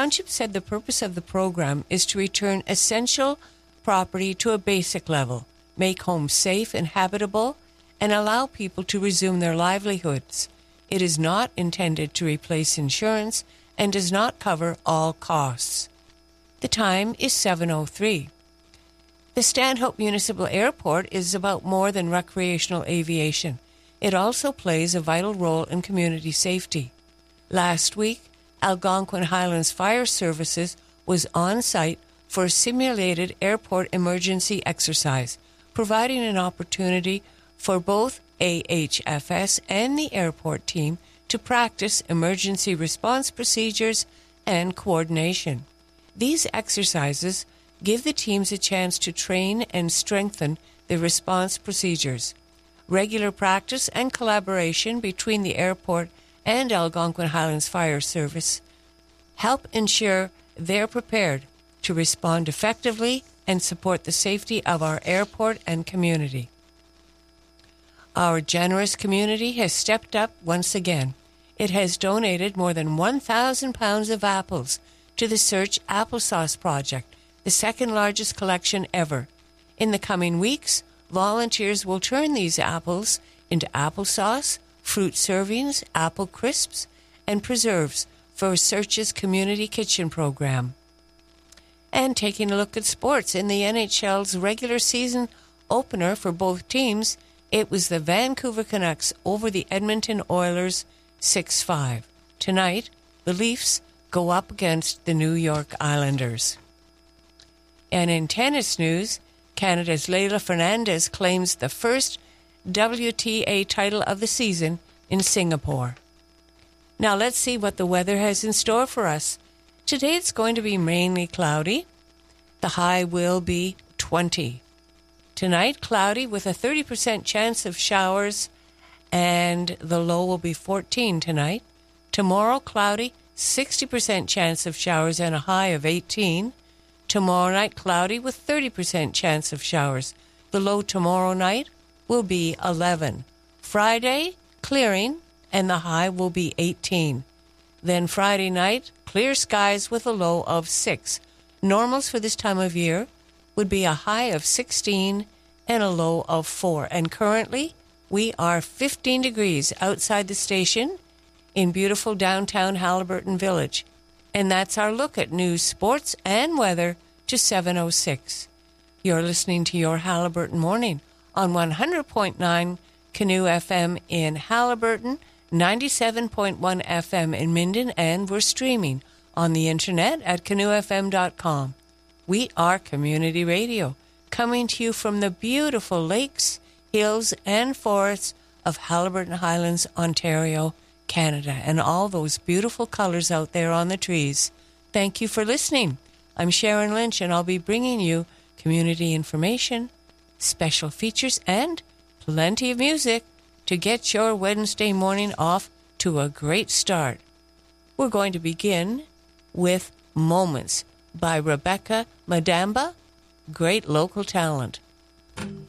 township said the purpose of the program is to return essential property to a basic level, make homes safe and habitable, and allow people to resume their livelihoods. It is not intended to replace insurance and does not cover all costs. The time is 7:03. The Stanhope Municipal Airport is about more than recreational aviation. It also plays a vital role in community safety. Last week, Algonquin Highlands Fire Services was on site for a simulated airport emergency exercise, providing an opportunity for both AHFS and the airport team to practice emergency response procedures and coordination. These exercises give the teams a chance to train and strengthen their response procedures. Regular practice and collaboration between the airport and Algonquin Highlands Fire Service help ensure they're prepared to respond effectively and support the safety of our airport and community. Our generous community has stepped up once again. It has donated more than 1,000 pounds of apples to the Search Applesauce Project, the second largest collection ever. In the coming weeks, volunteers will turn these apples into applesauce, fruit servings, apple crisps, and preserves for Search's Community Kitchen program. And taking a look at sports, in the NHL's regular season opener for both teams, it was the Vancouver Canucks over the Edmonton Oilers 6-5. Tonight, the Leafs go up against the New York Islanders. And in tennis news, Canada's Leylah Fernandez claims the first WTA title of the season in Singapore. Now let's see what the weather has in store for us. Today it's going to be mainly cloudy. The high will be 20. Tonight, cloudy with a 30% chance of showers, and the low will be 14 tonight. Tomorrow, cloudy, 60% chance of showers and a high of 18. Tomorrow night, cloudy with 30% chance of showers. The low tomorrow night will be 11. Friday, clearing, and the high will be 18. Then Friday night, clear skies with a low of 6. Normals for this time of year would be a high of 16 and a low of 4. And currently, we are 15 degrees outside the station in beautiful downtown Haliburton Village. And that's our look at news, sports, and weather to 7:06. You're listening to your Haliburton Morning on 100.9 Canoe FM in Haliburton, 97.1 FM in Minden, and we're streaming on the internet at canoefm.com. We are community radio, coming to you from the beautiful lakes, hills, and forests of Haliburton Highlands, Ontario, Canada, and all those beautiful colors out there on the trees. Thank you for listening. I'm Sharon Lynch, and I'll be bringing you community information, special features, and plenty of music to get your Wednesday morning off to a great start. We're going to begin with Moments by Rebecca Madamba, great local talent.